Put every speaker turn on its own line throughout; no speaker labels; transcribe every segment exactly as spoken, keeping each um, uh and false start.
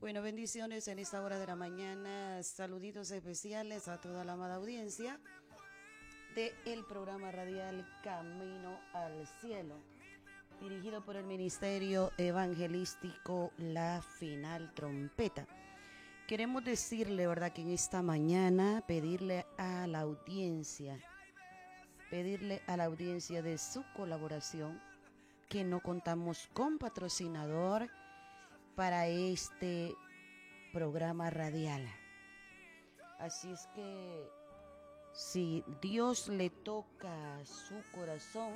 Bueno, bendiciones en esta hora de la mañana. Saluditos especiales a toda la amada audiencia de el programa radial Camino al Cielo, dirigido por el Ministerio Evangelístico La Final Trompeta. Queremos decirle, ¿verdad?, que en esta mañana pedirle a la audiencia, pedirle a la audiencia de su colaboración, que no contamos con patrocinador para este programa radial. Así es que si Dios le toca su corazón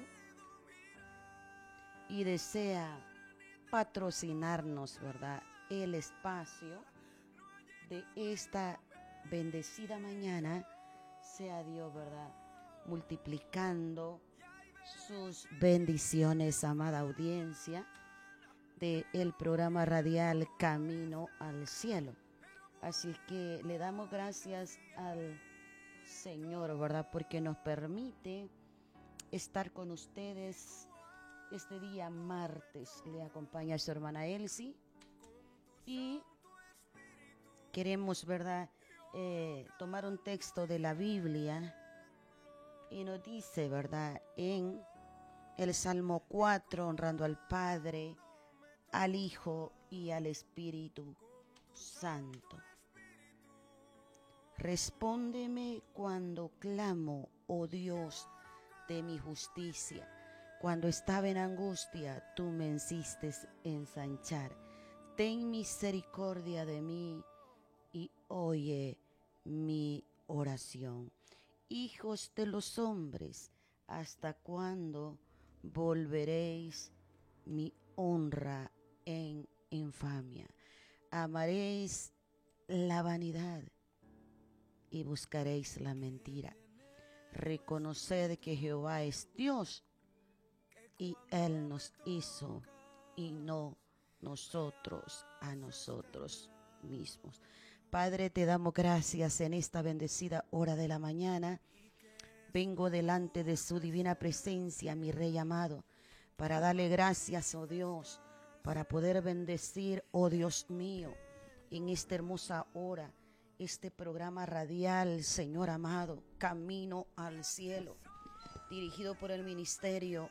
y desea patrocinarnos, ¿verdad?, el espacio de esta bendecida mañana, sea Dios, ¿verdad?, multiplicando sus bendiciones, amada audiencia de el programa radial Camino al Cielo. Así que le damos gracias al Señor, ¿verdad?, porque nos permite estar con ustedes este día martes. Le acompaña su hermana Elsie y queremos, ¿verdad?, eh, tomar un texto de la Biblia y nos dice, ¿verdad?, en el Salmo cuatro, honrando al Padre, al Hijo y al Espíritu Santo. Respóndeme cuando clamo, oh Dios de mi justicia. Cuando estaba en angustia, tú me hiciste ensanchar. Ten misericordia de mí y oye mi oración. Hijos de los hombres, ¿hasta cuándo volveréis mi honra en infamia? Amaréis la vanidad y buscaréis la mentira. Reconoced que Jehová es Dios y Él nos hizo y no nosotros a nosotros mismos. Padre, te damos gracias en esta bendecida hora de la mañana. Vengo delante de su divina presencia, mi Rey amado, para darle gracias, oh Dios, para poder bendecir, oh Dios mío, en esta hermosa hora, este programa radial, Señor amado, Camino al Cielo, dirigido por el Ministerio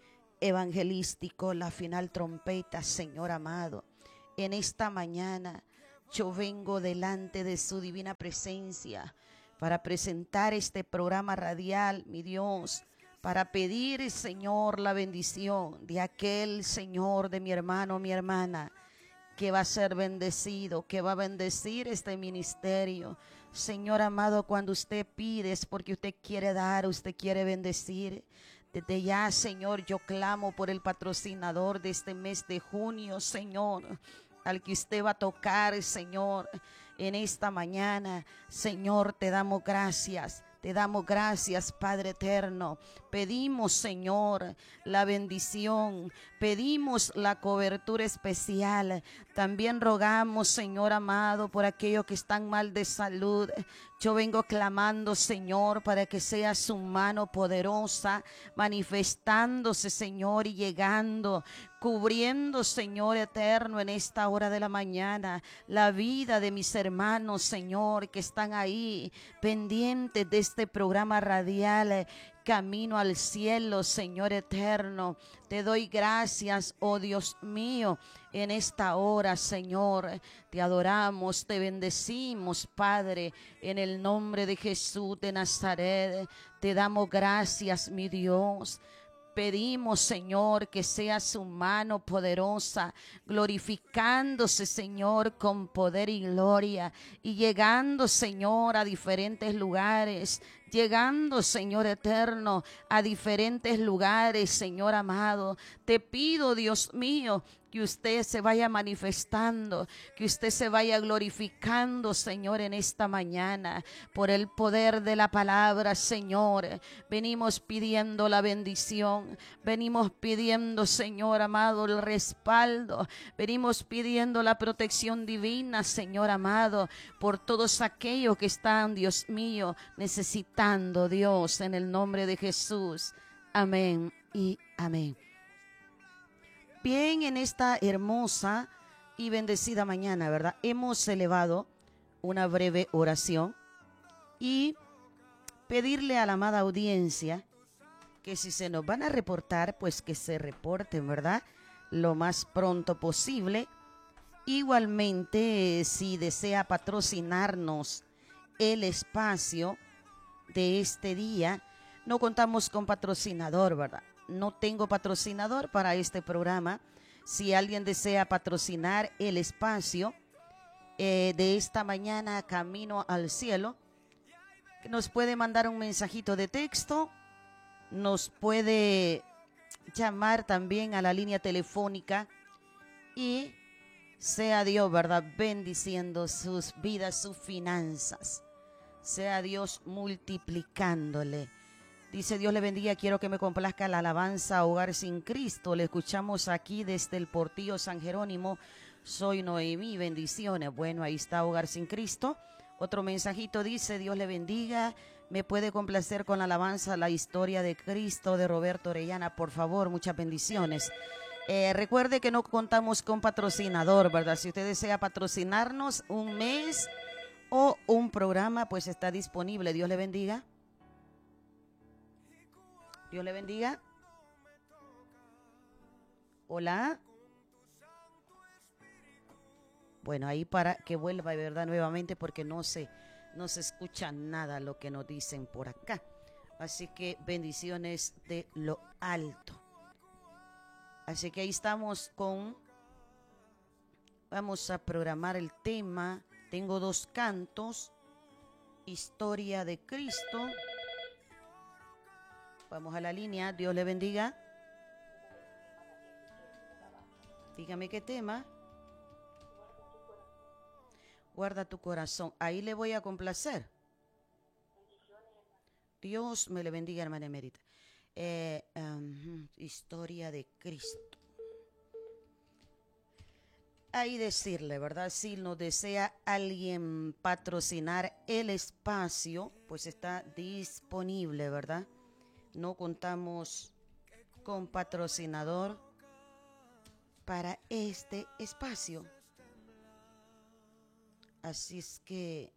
Evangelístico La Final Trompeta, Señor amado. En esta mañana yo vengo delante de su divina presencia para presentar este programa radial, mi Dios, para pedir, Señor, la bendición de aquel, Señor, de mi hermano, mi hermana, que va a ser bendecido, que va a bendecir este ministerio. Señor amado, cuando usted pide es porque usted quiere dar, usted quiere bendecir. Desde ya, Señor, yo clamo por el patrocinador de este mes de junio, Señor, al que usted va a tocar, Señor, en esta mañana. Señor, te damos gracias. Te damos gracias, Padre eterno. Pedimos, Señor, la bendición. Pedimos la cobertura especial. También rogamos, Señor amado, por aquellos que están mal de salud. Yo vengo clamando, Señor, para que sea su mano poderosa, manifestándose, Señor, y llegando, cubriendo, Señor eterno, en esta hora de la mañana, la vida de mis hermanos, Señor, que están ahí pendientes de este programa radial Camino al Cielo, Señor eterno. Te doy gracias, oh Dios mío, en esta hora, Señor. Te adoramos, te bendecimos, Padre, en el nombre de Jesús de Nazaret. Te damos gracias, mi Dios. Pedimos, Señor, que sea su mano poderosa, glorificándose, Señor, con poder y gloria, y llegando, Señor, a diferentes lugares, llegando, Señor eterno, a diferentes lugares, Señor amado. Te pido, Dios mío, que usted se vaya manifestando, que usted se vaya glorificando, Señor, en esta mañana, por el poder de la palabra, Señor. Venimos pidiendo la bendición, venimos pidiendo, Señor amado, el respaldo, venimos pidiendo la protección divina, Señor amado, por todos aquellos que están, Dios mío, necesitando, Dios, en el nombre de Jesús. Amén y amén. Bien, en esta hermosa y bendecida mañana, ¿verdad? Hemos elevado una breve oración y pedirle a la amada audiencia que si se nos van a reportar, pues que se reporten, ¿verdad? Lo más pronto posible. Igualmente, si desea patrocinarnos el espacio de este día, no contamos con patrocinador, ¿verdad? No tengo patrocinador para este programa. Si alguien desea patrocinar el espacio eh, de esta mañana, Camino al Cielo, nos puede mandar un mensajito de texto, nos puede llamar también a la línea telefónica y sea Dios, ¿verdad?, bendiciendo sus vidas, sus finanzas. Sea Dios multiplicándole. Dice: Dios le bendiga, quiero que me complazca la alabanza Hogar sin Cristo. Le escuchamos aquí desde el Portillo San Jerónimo. Soy Noemí, bendiciones. Bueno, ahí está Hogar sin Cristo. Otro mensajito dice: Dios le bendiga, me puede complacer con la alabanza La Historia de Cristo de Roberto Orellana, por favor, muchas bendiciones. Eh, recuerde que no contamos con patrocinador, ¿verdad? Si usted desea patrocinarnos un mes o un programa, pues está disponible. Dios le bendiga. Dios le bendiga. Hola. Bueno, ahí para que vuelva, ¿verdad?, nuevamente, porque no se, no se escucha nada lo que nos dicen por acá. Así que bendiciones de lo alto. Así que ahí estamos con, vamos a programar el tema. Tengo dos cantos, Historia de Cristo. Vamos a la línea, Dios le bendiga. Dígame qué tema. Guarda tu corazón. Ahí le voy a complacer. Dios me le bendiga, hermana emérita. Eh, um, historia de Cristo. Ahí decirle, ¿verdad? Si nos desea alguien patrocinar el espacio, pues está disponible, ¿verdad? No contamos con patrocinador para este espacio. Así es que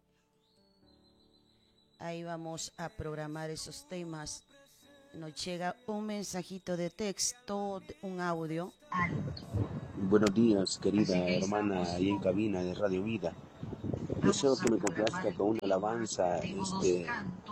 ahí vamos a programar esos temas. Nos llega un mensajito de texto, un audio.
Buenos días, querida hermana, ahí en cabina de Radio Vida. Deseo que me complazca con una alabanza, este,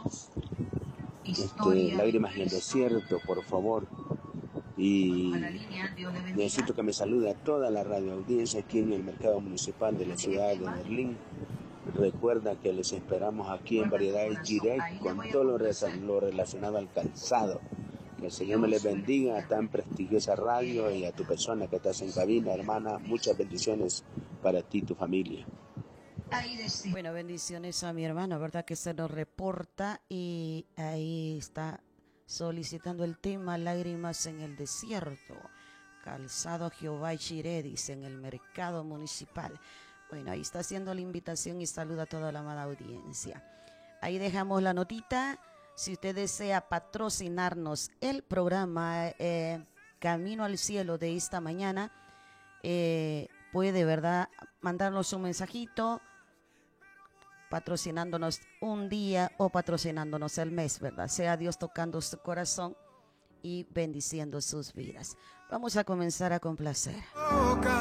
este, Lágrimas en el Desierto, por favor. Y necesito que me salude a toda la radio audiencia aquí en el mercado municipal de la ciudad de Berlín. Recuerda que les esperamos aquí en Variedades Direct con todo lo, lo relacionado al calzado. Que el Señor me les bendiga a tan prestigiosa radio y a tu persona que estás en cabina, hermana. Muchas bendiciones para ti y tu familia.
Bueno, bendiciones a mi hermano, ¿verdad? Que se nos reporta y ahí está solicitando el tema Lágrimas en el Desierto. Calzado Jehová y Jireh, dice, en el mercado municipal. Bueno, ahí está haciendo la invitación y saluda a toda la amada audiencia. Ahí dejamos la notita. Si usted desea patrocinarnos el programa eh, Camino al Cielo de esta mañana, eh, puede, ¿verdad?, mandarnos un mensajito patrocinándonos un día o patrocinándonos el mes, ¿verdad? Sea Dios tocando su corazón y bendiciendo sus vidas. Vamos a comenzar a complacer.